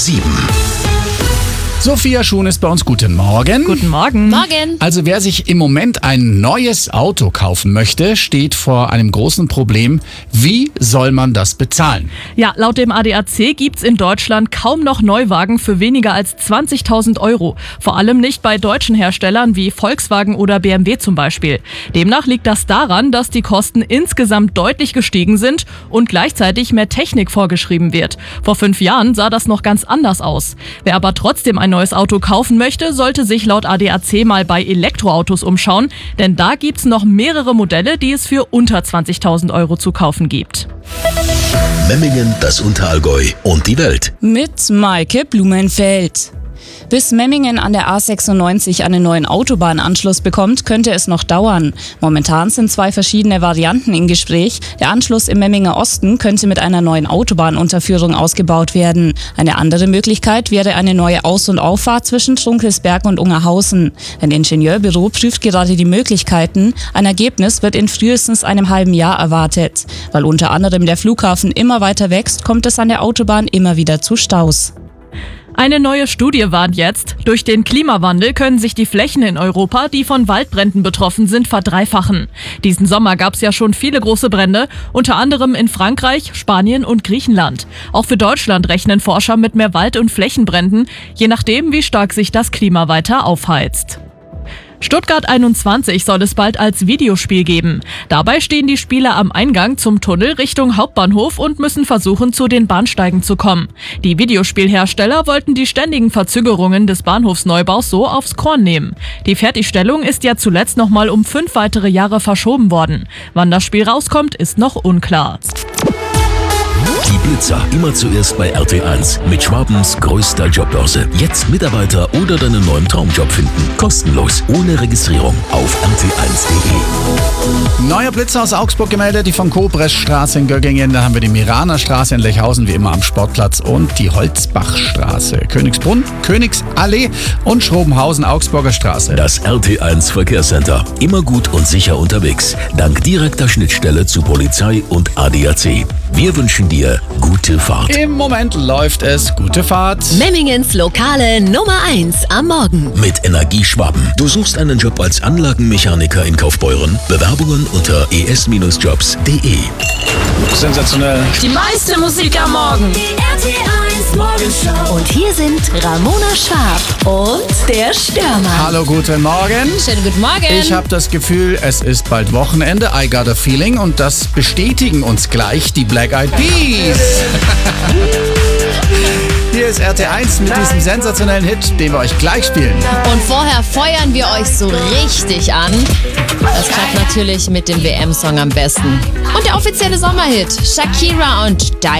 7. Sophia Schuhn ist bei uns. Guten Morgen. Guten Morgen. Morgen. Also wer sich im Moment ein neues Auto kaufen möchte, steht vor einem großen Problem. Wie soll man das bezahlen? Ja, laut dem ADAC gibt's in Deutschland kaum noch Neuwagen für weniger als 20.000 Euro. Vor allem nicht bei deutschen Herstellern wie Volkswagen oder BMW zum Beispiel. Demnach liegt das daran, dass die Kosten insgesamt deutlich gestiegen sind und gleichzeitig mehr Technik vorgeschrieben wird. Vor 5 Jahren sah das noch ganz anders aus. Wer aber trotzdem ein neues Auto kaufen möchte, sollte sich laut ADAC mal bei Elektroautos umschauen, denn da gibt's noch mehrere Modelle, die es für unter 20.000 Euro zu kaufen gibt. Memmingen, das Unterallgäu und die Welt. Mit Maike Blumenfeld. Bis Memmingen an der A96 einen neuen Autobahnanschluss bekommt, könnte es noch dauern. Momentan sind 2 verschiedene Varianten im Gespräch. Der Anschluss im Memminger Osten könnte mit einer neuen Autobahnunterführung ausgebaut werden. Eine andere Möglichkeit wäre eine neue Aus- und Auffahrt zwischen Strunkelsberg und Ungerhausen. Ein Ingenieurbüro prüft gerade die Möglichkeiten. Ein Ergebnis wird in frühestens einem halben Jahr erwartet. Weil unter anderem der Flughafen immer weiter wächst, kommt es an der Autobahn immer wieder zu Staus. Eine neue Studie warnt jetzt, durch den Klimawandel können sich die Flächen in Europa, die von Waldbränden betroffen sind, verdreifachen. Diesen Sommer gab es ja schon viele große Brände, unter anderem in Frankreich, Spanien und Griechenland. Auch für Deutschland rechnen Forscher mit mehr Wald- und Flächenbränden, je nachdem, wie stark sich das Klima weiter aufheizt. Stuttgart 21 soll es bald als Videospiel geben. Dabei stehen die Spieler am Eingang zum Tunnel Richtung Hauptbahnhof und müssen versuchen, zu den Bahnsteigen zu kommen. Die Videospielhersteller wollten die ständigen Verzögerungen des Bahnhofsneubaus so aufs Korn nehmen. Die Fertigstellung ist ja zuletzt nochmal um 5 weitere Jahre verschoben worden. Wann das Spiel rauskommt, ist noch unklar. Die Blitzer immer zuerst bei RT1 mit Schwabens größter Jobbörse. Jetzt Mitarbeiter oder deinen neuen Traumjob finden. Kostenlos, ohne Registrierung auf rt1.de. Neuer Blitzer aus Augsburg gemeldet, die von Kobressstraße in Göggingen. Da haben wir die Miranerstraße in Lechhausen, wie immer am Sportplatz, und die Holzbachstraße. Königsbrunn, Königsallee und Schrobenhausen, Augsburger Straße. Das RT1 Verkehrscenter. Immer gut und sicher unterwegs. Dank direkter Schnittstelle zu Polizei und ADAC. Wir wünschen dir gute Fahrt. Im Moment läuft es. Gute Fahrt. Memmingens lokale Nummer 1 am Morgen. Mit Energieschwaben. Du suchst einen Job als Anlagenmechaniker in Kaufbeuren? Bewerbungen unter es-jobs.de. Sensationell. Die meiste Musik am Morgen. Die RT1 Morgenshow. Und hier sind Ramona Schwab und der Stürmer. Hallo, guten Morgen. Schönen guten Morgen. Ich habe das Gefühl, es ist bald Wochenende. I got a feeling. Und das bestätigen uns gleich die Black Eyed Peas. Hier ist RT1 mit diesem sensationellen Hit, den wir euch gleich spielen. Und vorher feuern wir euch so richtig an. Das klappt natürlich mit dem WM-Song am besten. Und der offizielle Sommerhit, Shakira und Die